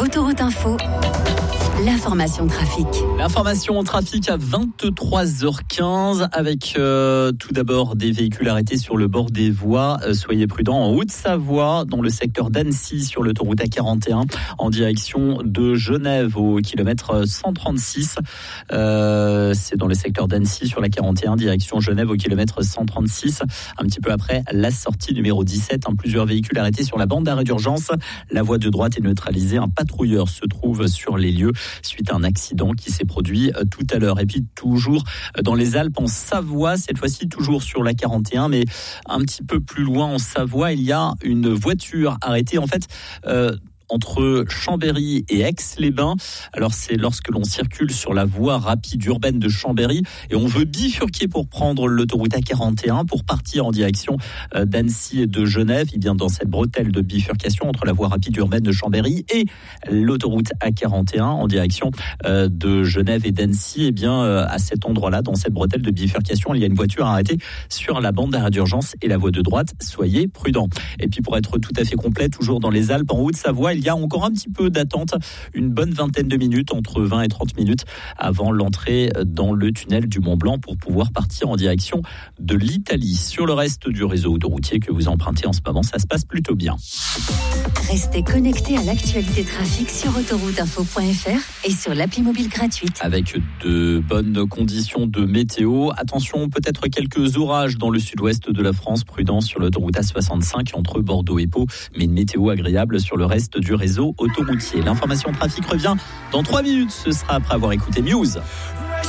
Autoroute Info, l'information trafic. L'information trafic à 23h15 avec tout d'abord des véhicules arrêtés sur le bord des voies. Soyez prudents en Haute-Savoie, dans le secteur d'Annecy sur l'autoroute A41 en direction de Genève au kilomètre 136. C'est dans le secteur d'Annecy sur la 41 direction Genève au kilomètre 136. Un petit peu après la sortie numéro 17, plusieurs véhicules arrêtés sur la bande d'arrêt d'urgence. La voie de droite est neutralisée. Un patrouilleur se trouve sur les lieux suite à un accident qui s'est produit tout à l'heure. Et puis toujours dans les Alpes en Savoie, cette fois-ci toujours sur la 41, mais un petit peu plus loin en Savoie, il y a une voiture arrêtée en fait entre Chambéry et Aix-les-Bains. Alors c'est lorsque l'on circule sur la voie rapide urbaine de Chambéry et on veut bifurquer pour prendre l'autoroute A41 pour partir en direction d'Annecy et de Genève. Et bien dans cette bretelle de bifurcation entre la voie rapide urbaine de Chambéry et l'autoroute A41 en direction de Genève et d'Annecy, et bien à cet endroit-là, dans cette bretelle de bifurcation, il y a une voiture arrêtée sur la bande d'arrêt d'urgence et la voie de droite. Soyez prudents. Et puis pour être tout à fait complet, toujours dans les Alpes en Haute-Savoie, il y a encore un petit peu d'attente, une bonne vingtaine de minutes, entre 20 et 30 minutes avant l'entrée dans le tunnel du Mont-Blanc pour pouvoir partir en direction de l'Italie. Sur le reste du réseau autoroutier que vous empruntez en ce moment, ça se passe plutôt bien. Restez connectés à l'actualité trafic sur autorouteinfo.fr et sur l'appli mobile gratuite. Avec de bonnes conditions de météo. Attention, peut-être quelques orages dans le sud-ouest de la France. Prudence sur l'autoroute A65 entre Bordeaux et Pau, mais une météo agréable sur le reste du réseau autoroutier. L'information trafic revient dans 3 minutes. Ce sera après avoir écouté Muse.